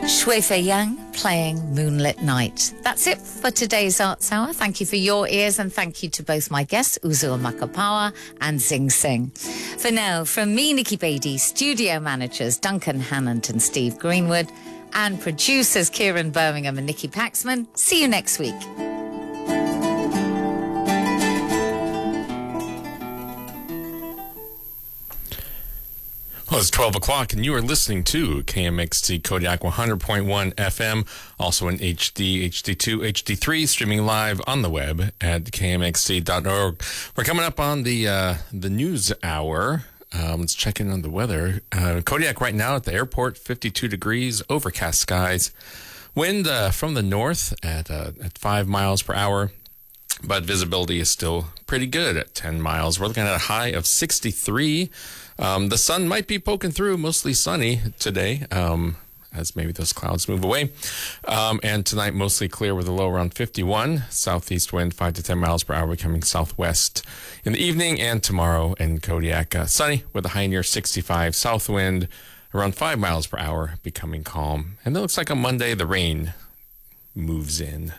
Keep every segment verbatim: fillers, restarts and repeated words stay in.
Shui Fei Yang playing Moonlit Night. That's it for today's Arts Hour. Thank you for your ears and thank you to both my guests, Uzua Makapawa and Zing Singh. For now, from me, Nikki Beattie, studio managers Duncan Hannant and Steve Greenwood, and producers Kieran Birmingham and Nikki Paxman, see you next week. Well, it's twelve o'clock, and you are listening to K M X T Kodiak one hundred point one F M, also in H D, H D two, H D three, streaming live on the web at K M X T dot org. We're coming up on the uh, the news hour. Um, let's check in on the weather. Uh, Kodiak right now at the airport, fifty-two degrees, overcast skies. Wind uh, from the north at uh, at five miles per hour, but visibility is still pretty good at ten miles. We're looking at a high of sixty-three. Um, the sun might be poking through, mostly sunny today, um, as maybe those clouds move away. Um, and tonight, mostly clear with a low around fifty-one. Southeast wind, five to ten miles per hour, becoming southwest in the evening. And tomorrow in Kodiak, uh, sunny with a high near sixty-five. South wind around five miles per hour, becoming calm. And it looks like on Monday, the rain moves in.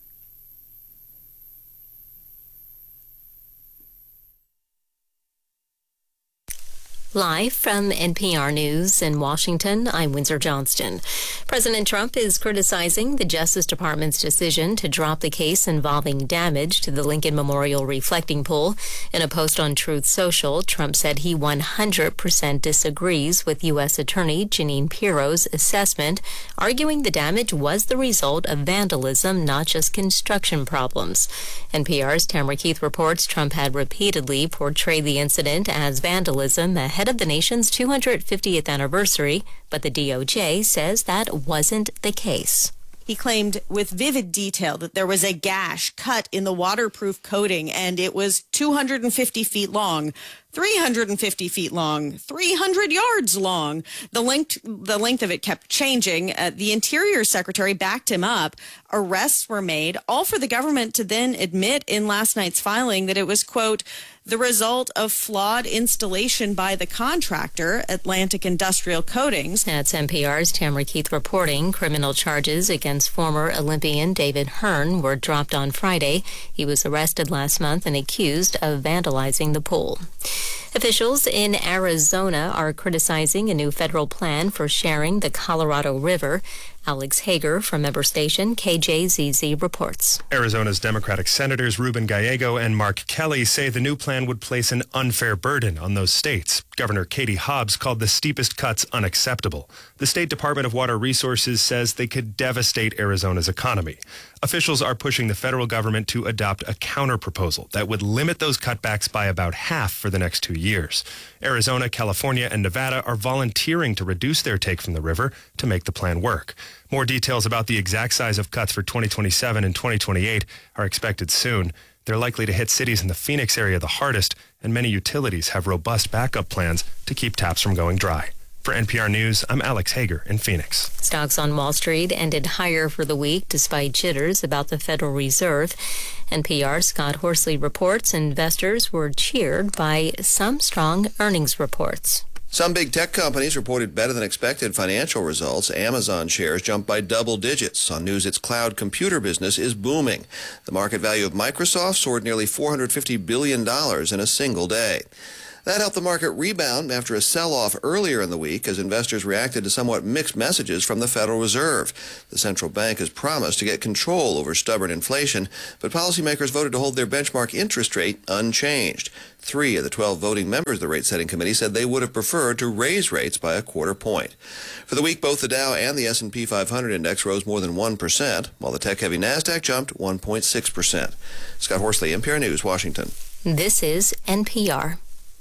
Live from N P R News in Washington, I'm Windsor Johnston. President Trump is criticizing the Justice Department's decision to drop the case involving damage to the Lincoln Memorial reflecting pool. In a post on Truth Social, Trump said he one hundred percent disagrees with U S Attorney Jeanine Pirro's assessment, arguing the damage was the result of vandalism, not just construction problems. N P R's Tamara Keith reports Trump had repeatedly portrayed the incident as vandalism ahead of the nation's two hundred fiftieth anniversary, but the D O J says that wasn't the case. He claimed with vivid detail that there was a gash cut in the waterproof coating and it was two hundred fifty feet long, three hundred fifty feet long, three hundred yards long. The length, the length of it kept changing. Uh, the Interior Secretary backed him up. Arrests were made, all for the government to then admit in last night's filing that it was, quote, the result of flawed installation by the contractor, Atlantic Industrial Coatings. That's N P R's Tamara Keith reporting. Criminal charges against former Olympian David Hearn were dropped on Friday. He was arrested last month and accused of vandalizing the pool. Officials in Arizona are criticizing a new federal plan for sharing the Colorado River. Alex Hager from member station K J Z Z reports. Arizona's Democratic Senators Ruben Gallego and Mark Kelly say the new plan would place an unfair burden on those states. Governor Katie Hobbs called the steepest cuts unacceptable. The State Department of Water Resources says they could devastate Arizona's economy. Officials are pushing the federal government to adopt a counterproposal that would limit those cutbacks by about half for the next two years. Arizona, California, and Nevada are volunteering to reduce their take from the river to make the plan work. More details about the exact size of cuts for twenty twenty-seven and twenty twenty-eight are expected soon. They're likely to hit cities in the Phoenix area the hardest, and many utilities have robust backup plans to keep taps from going dry. For N P R News, I'm Alex Hager in Phoenix. Stocks on Wall Street ended higher for the week despite jitters about the Federal Reserve. N P R's Scott Horsley reports investors were cheered by some strong earnings reports. Some big tech companies reported better than expected financial results. Amazon shares jumped by double digits on news its cloud computer business is booming. The market value of Microsoft soared nearly four hundred fifty billion dollars in a single day. That helped the market rebound after a sell-off earlier in the week as investors reacted to somewhat mixed messages from the Federal Reserve. The central bank has promised to get control over stubborn inflation, but policymakers voted to hold their benchmark interest rate unchanged. Three of the twelve voting members of the rate-setting committee said they would have preferred to raise rates by a quarter point. For the week, both the Dow and the S and P five hundred index rose more than one percent, while the tech-heavy NASDAQ jumped one point six percent. Scott Horsley, N P R News, Washington. This is N P R.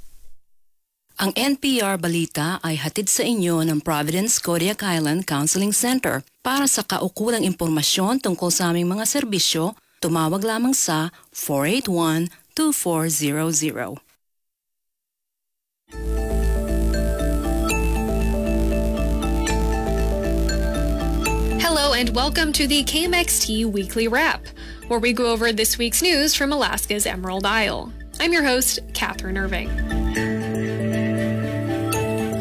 Ang N P R Balita ay hatid sa inyo ng Providence Kodiak Island Counseling Center. Para sa kaukulang impormasyon tungkol sa aming mga serbisyo, tumawag lamang sa four eight one, two four zero zero. Hello and welcome to the K M X T Weekly Wrap, where we go over this week's news from Alaska's Emerald Isle. I'm your host, Catherine Irving.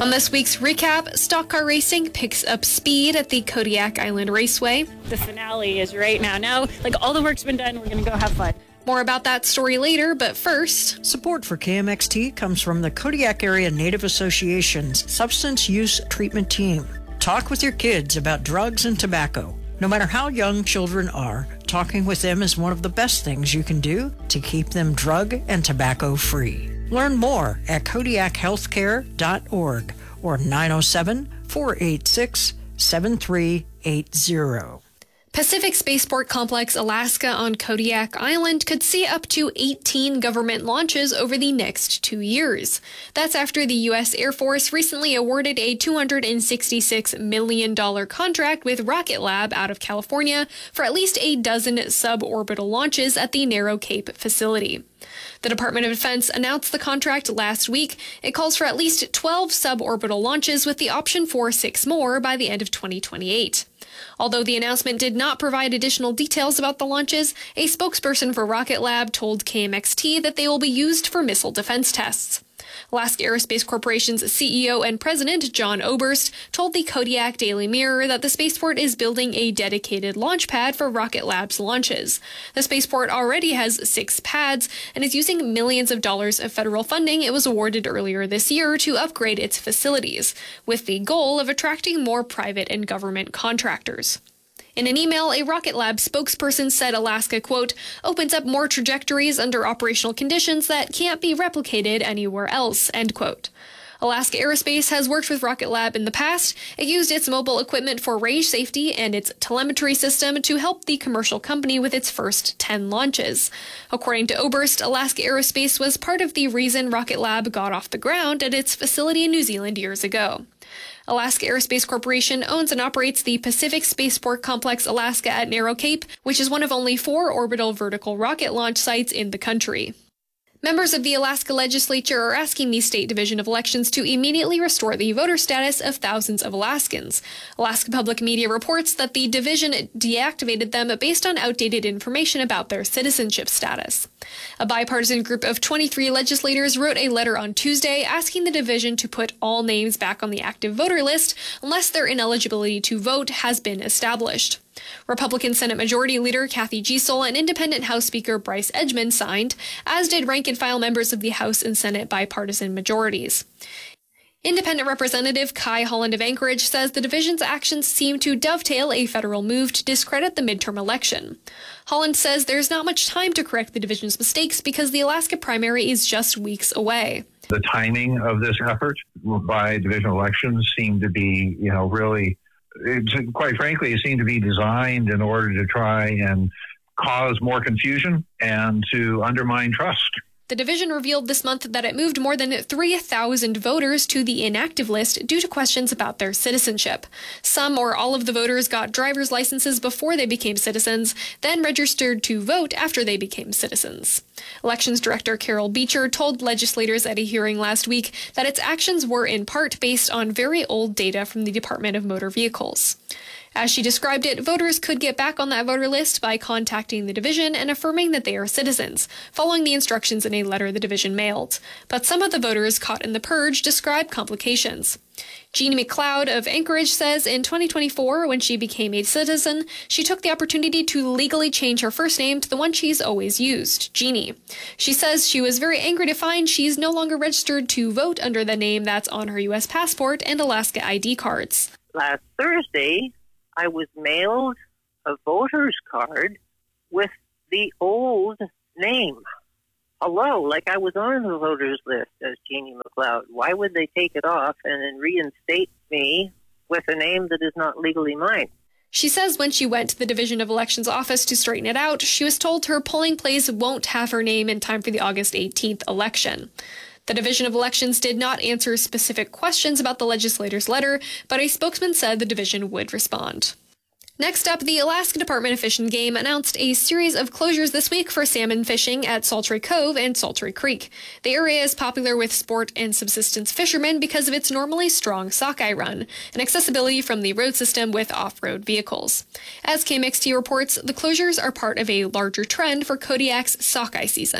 On this week's recap, stock car racing picks up speed at the Kodiak Island Raceway. The finale is right now. Now, like, all the work's been done. We're going to go have fun. More about that story later, but first... Support for K M X T comes from the Kodiak Area Native Association's Substance Use Treatment Team. Talk with your kids about drugs and tobacco. No matter how young children are, talking with them is one of the best things you can do to keep them drug and tobacco free. Learn more at kodiak healthcare dot org or nine oh seven, four eight six, seven three eight zero. Pacific Spaceport Complex Alaska on Kodiak Island could see up to eighteen government launches over the next two years. That's after the U S Air Force recently awarded a two hundred sixty-six million dollars contract with Rocket Lab out of California for at least a dozen suborbital launches at the Narrow Cape facility. The Department of Defense announced the contract last week. It calls for at least twelve suborbital launches with the option for six more by the end of twenty twenty-eight. Although the announcement did not provide additional details about the launches, a spokesperson for Rocket Lab told K M X T that they will be used for missile defense tests. Alaska Aerospace Corporation's C E O and president, John Oberst, told the Kodiak Daily Mirror that the spaceport is building a dedicated launch pad for Rocket Lab's launches. The spaceport already has six pads and is using millions of dollars of federal funding it was awarded earlier this year to upgrade its facilities, with the goal of attracting more private and government contractors. In an email, a Rocket Lab spokesperson said Alaska, quote, opens up more trajectories under operational conditions that can't be replicated anywhere else, end quote. Alaska Aerospace has worked with Rocket Lab in the past. It used its mobile equipment for range safety and its telemetry system to help the commercial company with its first ten launches. According to Oberst, Alaska Aerospace was part of the reason Rocket Lab got off the ground at its facility in New Zealand years ago. Alaska Aerospace Corporation owns and operates the Pacific Spaceport Complex Alaska at Narrow Cape, which is one of only four orbital vertical rocket launch sites in the country. Members of the Alaska legislature are asking the State Division of Elections to immediately restore the voter status of thousands of Alaskans. Alaska Public Media reports that the division deactivated them based on outdated information about their citizenship status. A bipartisan group of twenty-three legislators wrote a letter on Tuesday asking the division to put all names back on the active voter list unless their ineligibility to vote has been established. Republican Senate Majority Leader Kathy Giessel and Independent House Speaker Bryce Edgman signed, as did rank-and-file members of the House and Senate bipartisan majorities. Independent Representative Kai Holland of Anchorage says the division's actions seem to dovetail a federal move to discredit the midterm election. Holland says there's not much time to correct the division's mistakes because the Alaska primary is just weeks away. The timing of this effort by divisional elections seemed to be, you know, really, it, quite frankly, it seemed to be designed in order to try and cause more confusion and to undermine trust. The division revealed this month that it moved more than three thousand voters to the inactive list due to questions about their citizenship. Some or all of the voters got driver's licenses before they became citizens, then registered to vote after they became citizens. Elections Director Carol Beecher told legislators at a hearing last week that its actions were in part based on very old data from the Department of Motor Vehicles. As she described it, voters could get back on that voter list by contacting the division and affirming that they are citizens, following the instructions in a letter the division mailed. But some of the voters caught in the purge described complications. Jeannie McLeod of Anchorage says in twenty twenty-four, when she became a citizen, she took the opportunity to legally change her first name to the one she's always used, Jeannie. She says she was very angry to find she's no longer registered to vote under the name that's on her U S passport and Alaska I D cards. Last Thursday, I was mailed a voter's card with the old name. Hello, like I was on the voters list as Jeannie McLeod. Why would they take it off and then reinstate me with a name that is not legally mine? She says when she went to the Division of Elections office to straighten it out, she was told her polling place won't have her name in time for the August eighteenth election. The Division of Elections did not answer specific questions about the legislator's letter, but a spokesman said the division would respond. Next up, the Alaska Department of Fish and Game announced a series of closures this week for salmon fishing at Sultry Cove and Sultry Creek. The area is popular with sport and subsistence fishermen because of its normally strong sockeye run and accessibility from the road system with off-road vehicles. As K M X T reports, the closures are part of a larger trend for Kodiak's sockeye season.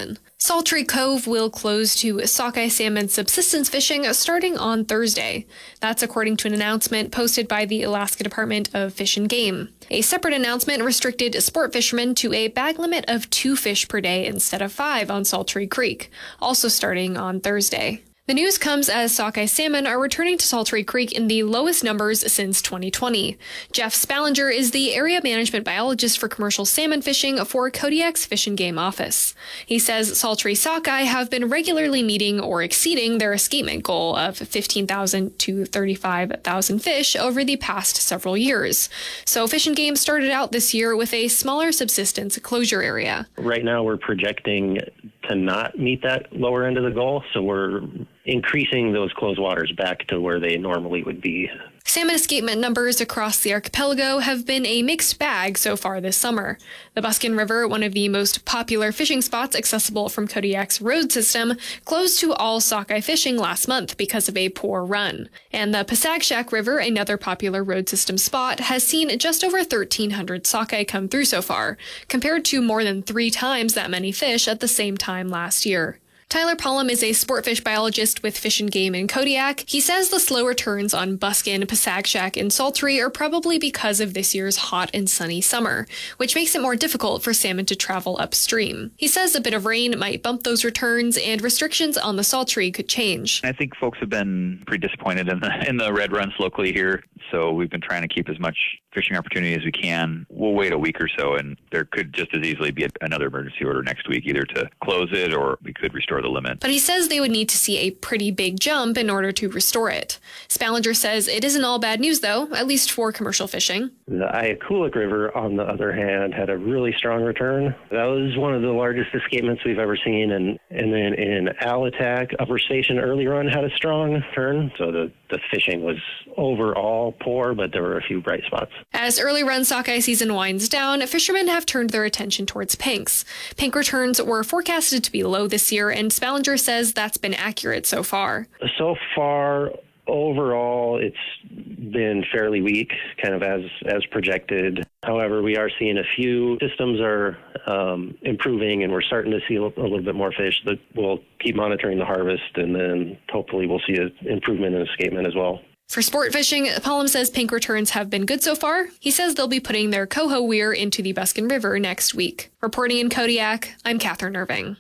Sultry Cove will close to sockeye salmon subsistence fishing starting on Thursday. That's according to an announcement posted by the Alaska Department of Fish and Game. A separate announcement restricted sport fishermen to a bag limit of two fish per day instead of five on Sultry Creek, also starting on Thursday. The news comes as sockeye salmon are returning to Sultry Creek in the lowest numbers since twenty twenty. Jeff Spallinger is the area management biologist for commercial salmon fishing for Kodiak's Fish and Game office. He says Sultry sockeye have been regularly meeting or exceeding their escapement goal of fifteen thousand to thirty-five thousand fish over the past several years. So Fish and Game started out this year with a smaller subsistence closure area. Right now we're projecting to not meet that lower end of the goal, so we're increasing those closed waters back to where they normally would be. Salmon escapement numbers across the archipelago have been a mixed bag so far this summer. The Buskin River, one of the most popular fishing spots accessible from Kodiak's road system, closed to all sockeye fishing last month because of a poor run. And the Pasagshak River, another popular road system spot, has seen just over thirteen hundred sockeye come through so far, compared to more than three times that many fish at the same time last year. Tyler Pollum is a sportfish biologist with Fish and Game in Kodiak. He says the slow returns on Buskin, Pasagshak, and Sultry are probably because of this year's hot and sunny summer, which makes it more difficult for salmon to travel upstream. He says a bit of rain might bump those returns, and restrictions on the Sultry could change. I think folks have been pretty disappointed in the, in the red runs locally here, so we've been trying to keep as much fishing opportunity as we can. We'll wait a week or so, and there could just as easily be another emergency order next week, either to close it or we could restore the limit. But he says they would need to see a pretty big jump in order to restore it. Spallinger says it isn't all bad news, though, at least for commercial fishing. The Iakulik River, on the other hand, had a really strong return. That was one of the largest escapements we've ever seen. And, and then in Alatak, Upper Station early run had a strong turn. So the, the fishing was overall poor, but there were a few bright spots. As early run sockeye season winds down, fishermen have turned their attention towards pinks. Pink returns were forecasted to be low this year, and Spallinger says that's been accurate so far. So far, overall, it's been fairly weak, kind of as as projected. However, we are seeing a few systems are um, improving, and we're starting to see a little bit more fish. That we'll keep monitoring the harvest, and then hopefully we'll see an improvement in escapement as well. For sport fishing, Pollum says pink returns have been good so far. He says they'll be putting their coho weir into the Buskin River next week. Reporting in Kodiak, I'm Catherine Irving.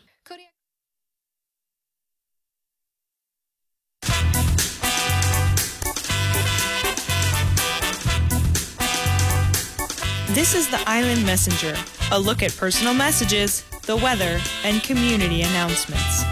This is the Island Messenger, a look at personal messages, the weather, and community announcements.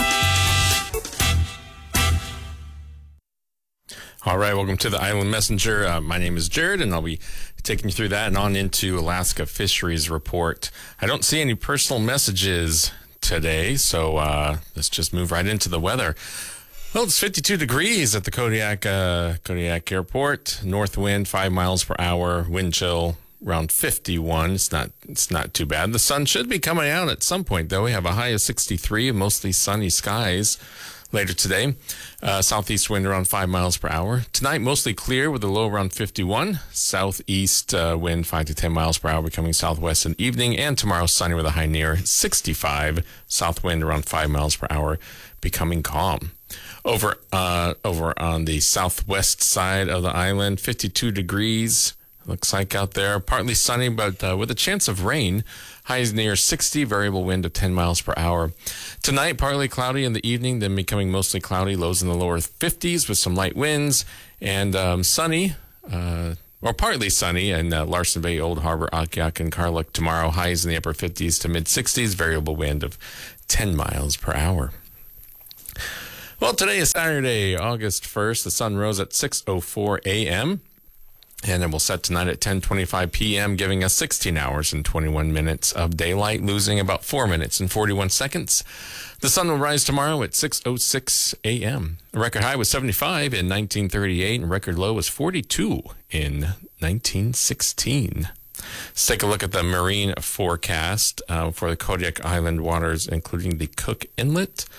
All right, welcome to the Island Messenger. Uh, my name is Jared, and I'll be taking you through that and on into Alaska Fisheries Report. I don't see any personal messages today, so uh, let's just move right into the weather. Well, it's fifty-two degrees at the Kodiak uh, Kodiak Airport. North wind five miles per hour. Wind chill around fifty-one. It's not it's not too bad. The sun should be coming out at some point, though. We have a high of sixty-three and mostly sunny skies later today. Uh, southeast wind around five miles per hour. Tonight, mostly clear with a low around fifty-one. Southeast uh, wind five to ten miles per hour, becoming southwest in the evening. And tomorrow, sunny with a high near sixty-five. South wind around five miles per hour, becoming calm. Over uh, over on the southwest side of the island, fifty-two degrees. Looks like out there, partly sunny, but uh, with a chance of rain. Highs near sixty, variable wind of ten miles per hour. Tonight, partly cloudy in the evening, then becoming mostly cloudy, lows in the lower fifties with some light winds, and um, sunny, uh, or partly sunny in uh, Larsen Bay, Old Harbor, Akiak, and Karluk tomorrow. Highs in the upper fifties to mid sixties, variable wind of ten miles per hour. Well, today is Saturday, August first. The sun rose at six oh four a.m., and it will set tonight at ten twenty-five p.m., giving us sixteen hours and twenty-one minutes of daylight, losing about four minutes and forty-one seconds. The sun will rise tomorrow at six oh six a.m. The record high was seventy-five in nineteen thirty-eight, and record low was forty-two in nineteen sixteen. Let's take a look at the marine forecast uh, for the Kodiak Island waters, including the Cook Inlet.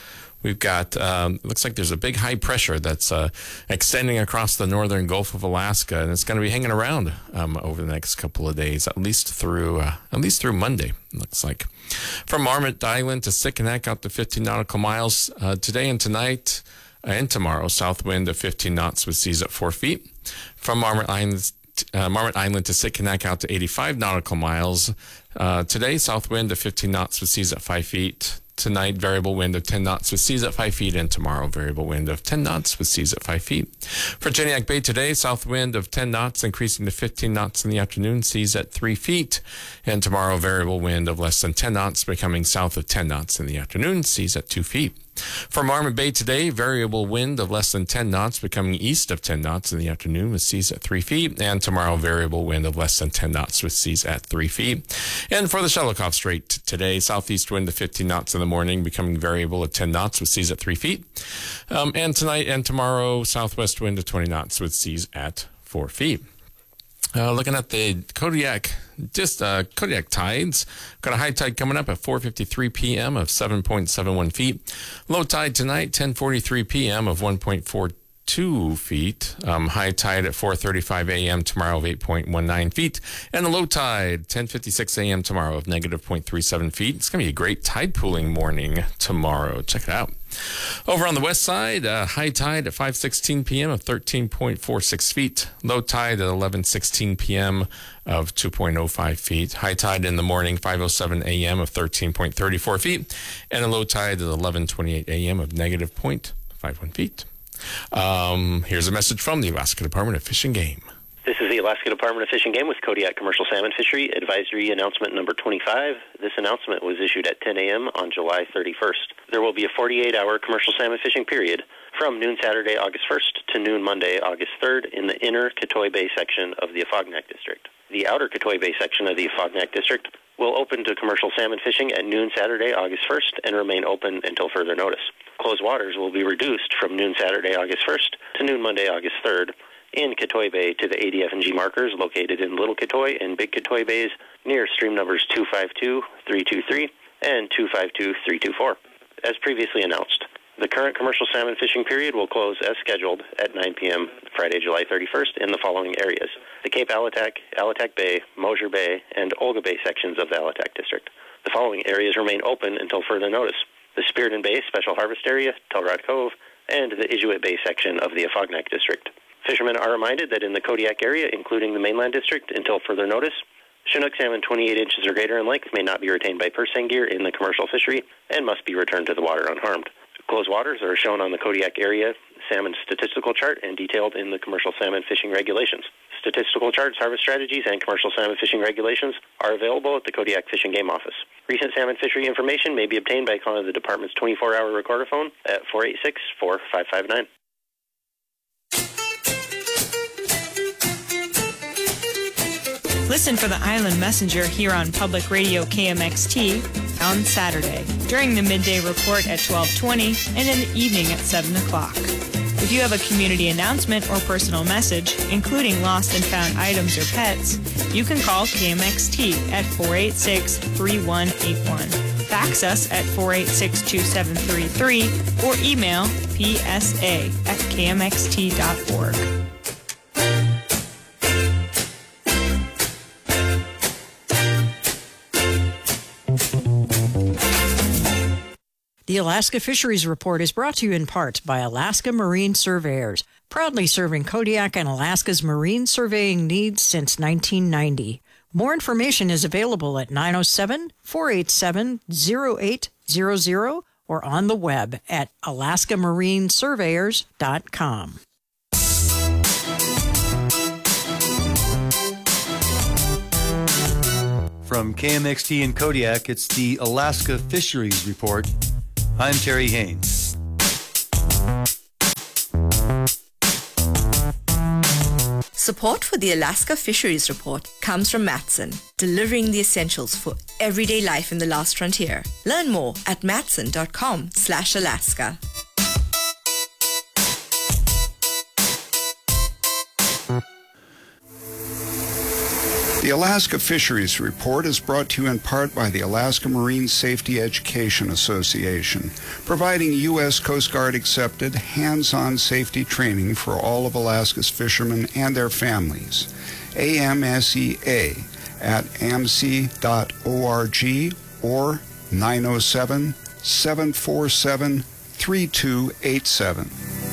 we've got, um, looks like there's a big high pressure that's uh, extending across the northern Gulf of Alaska, and it's going to be hanging around um, over the next couple of days, at least through uh, at least through Monday, looks like. From Marmot Island to Sikanek out to fifteen nautical miles uh, today and tonight and tomorrow, south wind of fifteen knots with seas at four feet. From Marmot Island, uh, Marmot Island to Sikanek out to eighty-five nautical miles. Uh, today, south wind of fifteen knots with seas at five feet. Tonight, variable wind of ten knots with seas at five feet. And tomorrow, variable wind of ten knots with seas at five feet. For Janiac Bay today, south wind of ten knots, increasing to fifteen knots in the afternoon, seas at three feet. And tomorrow, variable wind of less than ten knots, becoming south of ten knots in the afternoon, seas at two feet. For Marmot Bay today, variable wind of less than ten knots, becoming east of ten knots in the afternoon with seas at three feet. And tomorrow, variable wind of less than ten knots with seas at three feet. And for the Shelikof Strait today, southeast wind of fifteen knots in the morning, becoming variable at ten knots with seas at three feet. Um, and tonight and tomorrow, southwest wind of twenty knots with seas at four feet. Uh, looking at the Kodiak, just uh, Kodiak tides. Got a high tide coming up at four fifty-three p.m. of seven point seven one feet. Low tide tonight, ten forty-three p.m. of one point four two feet. Um, high tide at four thirty-five a.m. tomorrow of eight point one nine feet. And the low tide, ten fifty-six a.m. tomorrow of negative zero point three seven feet. It's going to be a great tide pooling morning tomorrow. Check it out. Over on the west side, uh, high tide at five sixteen p.m. of thirteen point four six feet. Low tide at eleven sixteen p.m. of two point oh five feet. High tide in the morning, five oh seven a.m. of thirteen point three four feet. And a low tide at eleven twenty-eight a.m. of negative zero point five one feet. Um, here's a message from the Alaska Department of Fish and Game. This is the Alaska Department of Fish and Game with Kodiak Commercial Salmon Fishery Advisory Announcement Number twenty-five. This announcement was issued at ten a.m. on July thirty-first. There will be a forty-eight hour commercial salmon fishing period from noon Saturday, August first to noon Monday, August third in the inner Katoy Bay section of the Afognak District. The outer Katoy Bay section of the Afognak District will open to commercial salmon fishing at noon Saturday, August first and remain open until further notice. Closed waters will be reduced from noon Saturday, August first to noon Monday, August third in Katoy Bay to the A D F and G markers located in Little Katoy and Big Katoy Bays near stream numbers two five two, three two three and two five two, three two four. As previously announced, the current commercial salmon fishing period will close as scheduled at nine p.m. Friday, July thirty-first in the following areas: the Cape Alatak, Alatak Bay, Mosier Bay, and Olga Bay sections of the Alatak District. The following areas remain open until further notice: the Spiriton Bay Special Harvest Area, Telrod Cove, and the Inuit Bay section of the Afognak District. Fishermen are reminded that in the Kodiak area, including the mainland district, until further notice, Chinook salmon twenty-eight inches or greater in length may not be retained by purse seine gear in the commercial fishery and must be returned to the water unharmed. Closed waters are shown on the Kodiak area salmon statistical chart and detailed in the commercial salmon fishing regulations. Statistical charts, harvest strategies, and commercial salmon fishing regulations are available at the Kodiak Fish and Game Office. Recent salmon fishery information may be obtained by calling the department's twenty-four hour recorder phone at four eight six, four five five nine. Listen for the Island Messenger here on Public Radio K M X T on Saturday during the midday report at twelve twenty and in the evening at seven o'clock. If you have a community announcement or personal message, including lost and found items or pets, you can call K M X T at four eight six, three one eight one. Fax us at four eight six, two seven three three or email p s a at k m x t dot org. The Alaska Fisheries Report is brought to you in part by Alaska Marine Surveyors, proudly serving Kodiak and Alaska's marine surveying needs since nineteen ninety. More information is available at nine oh seven, four eight seven, oh eight hundred or on the web at alaska marine surveyors dot com. From K M X T in Kodiak, it's the Alaska Fisheries Report. I'm Terry Haynes. Support for the Alaska Fisheries Report comes from Matson, delivering the essentials for everyday life in the last frontier. Learn more at matson dot com slash Alaska. The Alaska Fisheries Report is brought to you in part by the Alaska Marine Safety Education Association, providing U S Coast Guard accepted hands-on safety training for all of Alaska's fishermen and their families. A M S E A at A M S E dot org or nine oh seven, seven four seven, three two eight seven.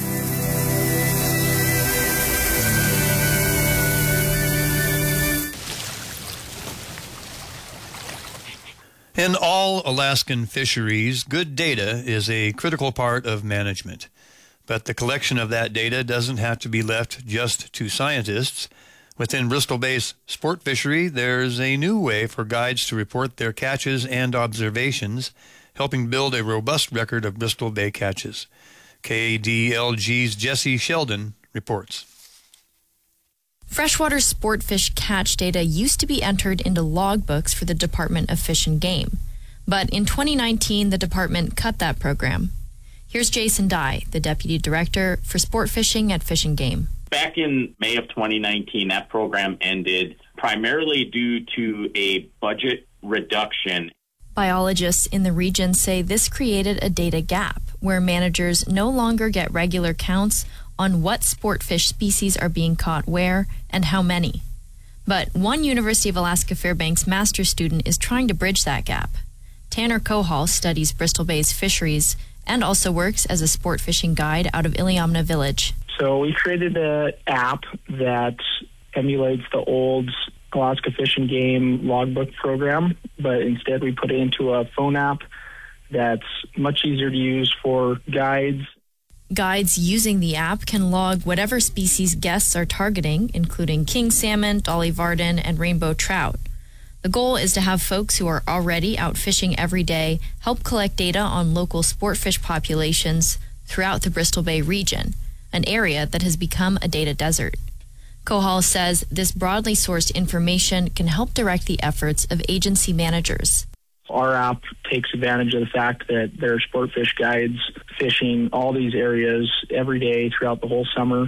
In all Alaskan fisheries, good data is a critical part of management. But the collection of that data doesn't have to be left just to scientists. Within Bristol Bay's sport fishery, there's a new way for guides to report their catches and observations, helping build a robust record of Bristol Bay catches. K A D L G's Jesse Sheldon reports. Freshwater sport fish catch data used to be entered into logbooks for the Department of Fish and Game. But in twenty nineteen, the department cut that program. Here's Jason Dye, the Deputy Director for Sport Fishing at Fish and Game. Back in May of twenty nineteen, that program ended primarily due to a budget reduction. Biologists in the region say this created a data gap where managers no longer get regular counts on what sport fish species are being caught where and how many. But one University of Alaska Fairbanks master's student is trying to bridge that gap. Tanner Kohal studies Bristol Bay's fisheries and also works as a sport fishing guide out of Iliamna Village. So we created an app that emulates the old Alaska Fish and Game logbook program, but instead we put it into a phone app that's much easier to use for guides. Guides using the app can log whatever species guests are targeting, including king salmon, dolly varden, and rainbow trout. The goal is to have folks who are already out fishing every day help collect data on local sport fish populations throughout the Bristol Bay region, an area that has become a data desert. Kohal says this broadly sourced information can help direct the efforts of agency managers. Our app takes advantage of the fact that there are sport fish guides fishing all these areas every day throughout the whole summer,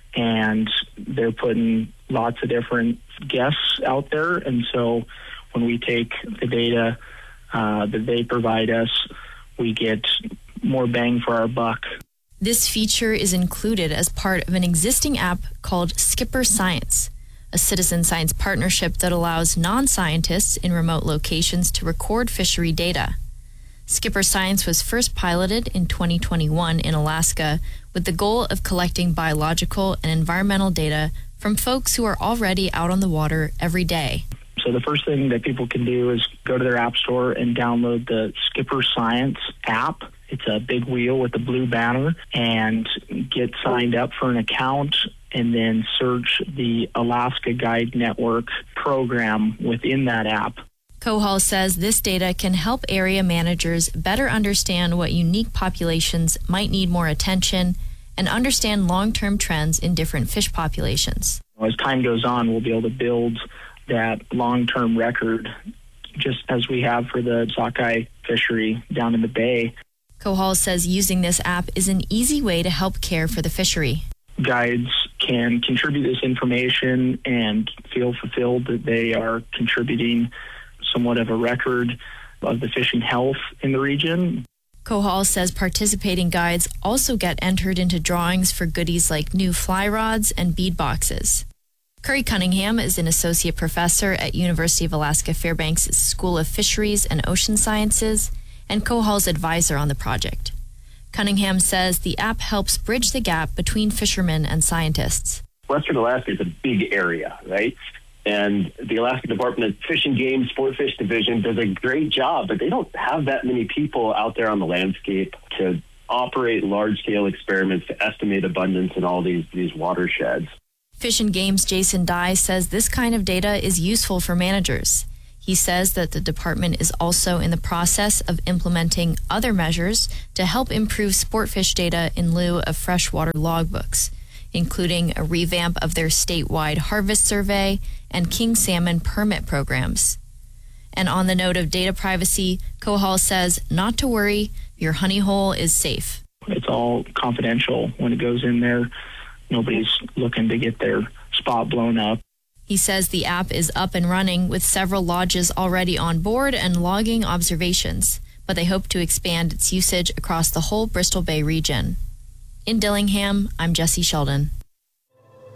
and they're putting lots of different guests out there. And so when we take the data uh, that they provide us, we get more bang for our buck. This feature is included as part of an existing app called Skipper Science, a citizen science partnership that allows non-scientists in remote locations to record fishery data. Skipper Science was first piloted in twenty twenty-one in Alaska with the goal of collecting biological and environmental data from folks who are already out on the water every day. So the first thing that people can do is go to their app store and download the Skipper Science app. It's a big wheel with a blue banner, and get signed up for an account and then search the Alaska Guide Network program within that app. Kohal says this data can help area managers better understand what unique populations might need more attention and understand long-term trends in different fish populations. As time goes on, we'll be able to build that long-term record just as we have for the sockeye fishery down in the bay. Kohal says using this app is an easy way to help care for the fishery. Guides can contribute this information and feel fulfilled that they are contributing somewhat of a record of the fishing health in the region. Kohal says participating guides also get entered into drawings for goodies like new fly rods and bead boxes. Curry Cunningham is an associate professor at University of Alaska Fairbanks' School of Fisheries and Ocean Sciences and Kohal's advisor on the project. Cunningham says the app helps bridge the gap between fishermen and scientists. Western Alaska is a big area, right? And the Alaska Department of Fish and Game Sport Fish Division does a great job, but they don't have that many people out there on the landscape to operate large-scale experiments to estimate abundance in all these, these watersheds. Fish and Game's Jason Dye says this kind of data is useful for managers. He says that the department is also in the process of implementing other measures to help improve sport fish data in lieu of freshwater logbooks, including a revamp of their statewide harvest survey and king salmon permit programs. And on the note of data privacy, Kohal says not to worry, your honey hole is safe. It's all confidential when it goes in there. Nobody's looking to get their spot blown up. He says the app is up and running with several lodges already on board and logging observations, but they hope to expand its usage across the whole Bristol Bay region. In Dillingham, I'm Jesse Sheldon.